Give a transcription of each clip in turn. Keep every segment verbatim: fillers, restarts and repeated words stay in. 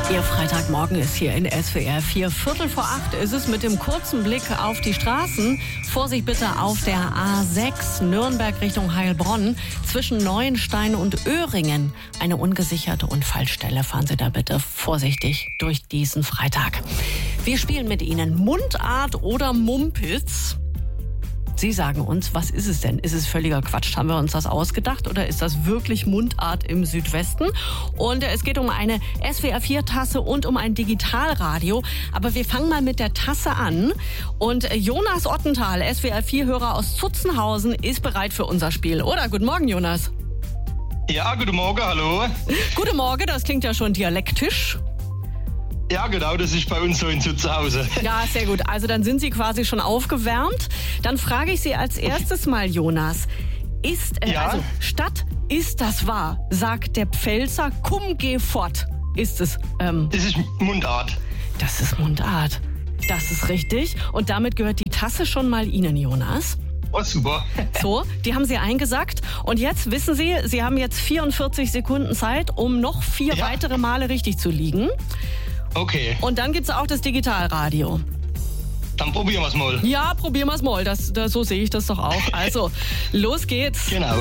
Ihr Freitagmorgen ist hier in S W R vier. Viertel vor acht ist es mit dem kurzen Blick auf die Straßen. Vorsicht bitte auf der A sechs Nürnberg Richtung Heilbronn. Zwischen Neuenstein und Öhringen eine ungesicherte Unfallstelle. Fahren Sie da bitte vorsichtig durch diesen Freitag. Wir spielen mit Ihnen Mundart oder Mumpitz. Sie sagen uns, was ist es denn? Ist es völliger Quatsch? Haben wir uns das ausgedacht oder ist das wirklich Mundart im Südwesten? Und es geht um eine S W R vier Tasse und um ein Digitalradio. Aber wir fangen mal mit der Tasse an. Und Jonas Ottenthal, S W R vier Hörer aus Zutzenhausen, ist bereit für unser Spiel. Oder? Guten Morgen, Jonas. Ja, guten Morgen, hallo. Guten Morgen, das klingt ja schon dialektisch. Ja, genau, das ist bei uns so in Zutzenhausen. Ja, sehr gut. Also dann sind Sie quasi schon aufgewärmt. Dann frage ich Sie als erstes mal, Jonas. Ist, äh, Ja? also Stadt, ist das wahr? Sagt der Pfälzer, komm, geh fort. Ist es, ähm, Das ist Mundart. das ist Mundart. Das ist richtig. Und damit gehört die Tasse schon mal Ihnen, Jonas. Oh, super. So, die haben Sie eingesackt. Und jetzt wissen Sie, Sie haben jetzt vierundvierzig Sekunden Zeit, um noch vier Ja. weitere Male richtig zu liegen. Okay, Und dann gibt's auch das Digitalradio. dann probieren wir es mal. Ja, probieren wir es mal. Das, das, so sehe ich das doch auch. Also, los geht's. Genau.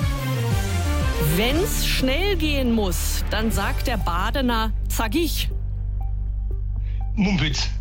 Wenn's schnell gehen muss, dann sagt der Badener, zack ich. Mumpitz.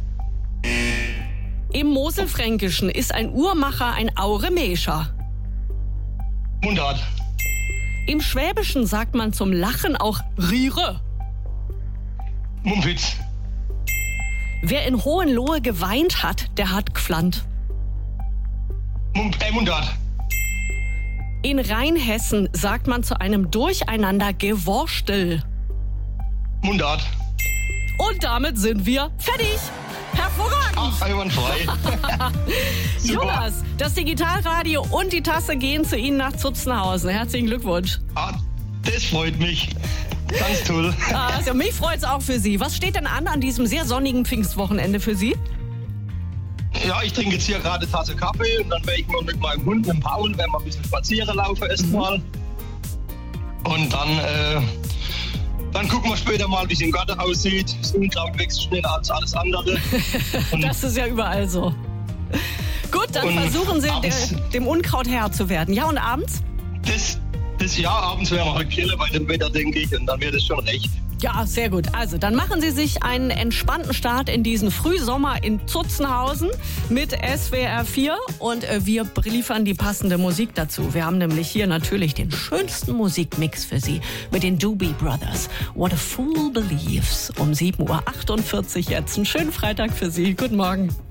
Im Moselfränkischen ist ein Uhrmacher ein Auremescher. Mundart. Im Schwäbischen sagt man zum Lachen auch Riere. Mumpitz. Wer in Hohenlohe geweint hat, der hat gflannt. Mum äh, Mundart. In Rheinhessen sagt man zu einem Durcheinander Geworstel. Mundart. Und damit sind wir fertig. Hervorragend. Ach, einwandfrei. Super. Jonas, das Digitalradio und die Tasse gehen zu Ihnen nach Zutzenhausen. Herzlichen Glückwunsch. Ah, das freut mich. Ganz toll. Also mich freut's auch für Sie. Was steht denn an an diesem sehr sonnigen Pfingstwochenende für Sie? Ja, ich trinke jetzt hier gerade eine Tasse Kaffee und dann werde ich mal mit meinem Hund, mit dem Paul, werden wir ein bisschen spazieren laufen erstmal. Und dann, äh, dann gucken wir später mal, wie es im Garten aussieht. Das Unkraut wächst schneller als alles andere. Und Das ist ja überall so. Gut, dann Und versuchen Sie, abends- der, dem Unkraut Herr zu werden. Ja, und abends? das, das Jahr abends werden wir halt grillen bei dem Wetter, denke ich, und dann wird es schon recht. Ja, sehr gut. Also, dann machen Sie sich einen entspannten Start in diesen Frühsommer in Zutzenhausen mit S W R vier und äh, wir liefern die passende Musik dazu. Wir haben nämlich hier natürlich den schönsten Musikmix für Sie mit den Doobie Brothers. What a Fool Believes. Um sieben Uhr achtundvierzig jetzt. Einen schönen Freitag für Sie. Guten Morgen.